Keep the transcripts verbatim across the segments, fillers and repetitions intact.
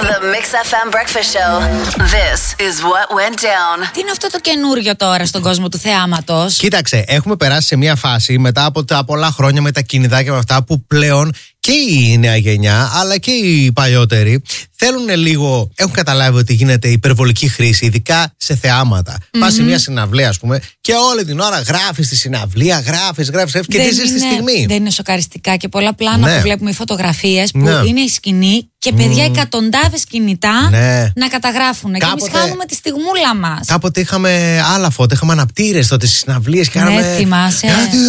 The Mix εφ εμ Breakfast Show. This is what went down. Τι είναι αυτό το καινούριο τώρα στον κόσμο του θεάματος? Κοίταξε, έχουμε περάσει σε μια φάση μετά από τα πολλά χρόνια με τα κινητάκια με αυτά που πλέον και η νέα γενιά αλλά και οι παλιότεροι θέλουν λίγο, έχουν καταλάβει ότι γίνεται υπερβολική χρήση, ειδικά σε θεάματα. Mm-hmm. Πας σε μια συναυλία, ας πούμε, και όλη την ώρα γράφεις τη συναυλία, γράφεις, γράφεις και δεν ζεις τη στιγμή. Δεν είναι σοκαριστικά και πολλά πλάνα ναι. που βλέπουμε οι φωτογραφίες που ναι. είναι η σκηνή και παιδιά mm. εκατοντάδες κινητά ναι. να καταγράφουν. Κάποτε, και εμείς χάνουμε τη στιγμούλα μας. Κάποτε είχαμε άλλα φώτα, είχαμε αναπτήρες τότε στις συναυλίες και ναι, κάναμε. θυμάσαι.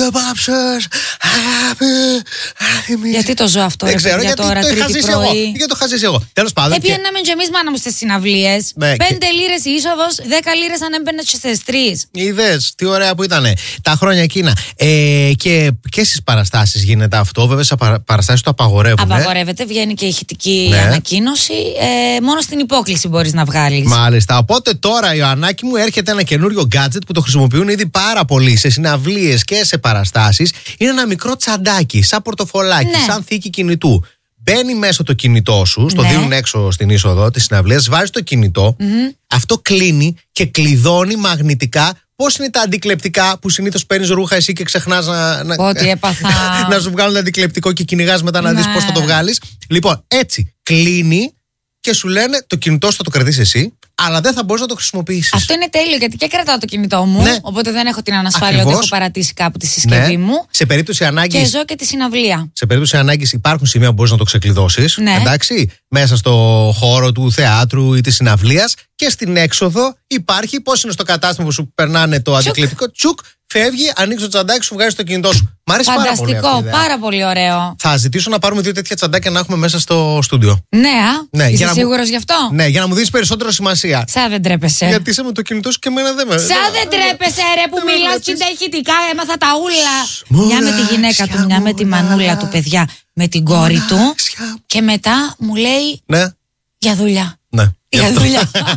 Γιατί το ζω αυτό, δεν ρε ξέρω, παιδιά, γιατί τώρα το τρίτη είχα πρωί. Γιατί το είχα ζήσει εγώ. Τέλος πάντων. Επιέναμε και εμείς, μάνα μου, στις συναυλίες. Ναι, Πέντε και... λίρες η είσοδος, δέκα λίρες αν έμπαινες και στις τρεις. Είδες, τι ωραία που ήταν τα χρόνια εκείνα. Ε, και, και στις παραστάσεις γίνεται αυτό. Βέβαια, σε παραστάσεις το απαγορεύουν. Απαγορεύεται, βγαίνει και ηχητική ναι. ανακοίνωση. Ε, μόνο στην υπόκληση μπορείς να βγάλεις. Μάλιστα. Οπότε τώρα, Ιωαννάκη μου, έρχεται ένα καινούριο gadget που το χρησιμοποιούν ήδη πάρα πολύ σε συναυλίες και σε παραστάσεις. Είναι ένα μικρό τσαντάκι, σαν πορτοφολάκι, ναι. σαν θήκη κινητού. Μπαίνει μέσα το κινητό σου, στο ναι. δίνουν έξω στην είσοδο τη συναυλία, βάζει το κινητό, mm-hmm. αυτό κλείνει και κλειδώνει μαγνητικά. Πώς είναι τα αντικλεπτικά που συνήθως παίρνεις ρούχα εσύ και ξεχνάς να, να, ότι έπαθα... να σου βγάλουν αντικλεπτικό και κυνηγάς μετά να ναι. δεις πώς θα το βγάλεις. Λοιπόν, έτσι κλείνει και σου λένε το κινητό σου θα το κρατήσεις εσύ, αλλά δεν θα μπορείς να το χρησιμοποιήσεις. Αυτό είναι τέλειο, γιατί και κρατάω το κινητό μου. Ναι. Οπότε δεν έχω την ανασφάλεια ακριβώς. ότι έχω παρατήσει κάπου τη συσκευή ναι. μου. Σε περίπτωση ανάγκης. Και ζω και τη συναυλία. Σε περίπτωση ανάγκης υπάρχουν σημεία που μπορείς να το ξεκλειδώσεις. Ναι. Εντάξει, μέσα στο χώρο του θεάτρου ή της συναυλίας. Και στην έξοδο υπάρχει, πώς είναι στο κατάστημα που σου περνάνε το αντικλεπτικό. Τσουκ, φεύγει, ανοίξει το τσαντάκι σου, βγάζει το κινητό σου. Μ' αρέσει πάρα πολύ. Φανταστικό, πάρα πολύ ωραίο. Θα ζητήσω να πάρουμε δύο τέτοια τσαντάκια να έχουμε μέσα στο στούντιο. Ναι, α. Ναι, είσαι μου... σίγουρος γι' αυτό? Ναι, για να μου δεις περισσότερο σημασία. Σαν δεν τρέπεσαι. Γιατί είσαι με το κινητό σου και εμένα δεν με. Σαν δεν τρέπεσαι, ρε, που μιλάς και τα ηχητικά, έμαθα τα ούλα. Μια με τη γυναίκα του, μια με τη μανούλα του, παιδιά, με την κόρη του. Και μετά μου λέει ναι. για δουλειά. Ναι. Για δουλειά.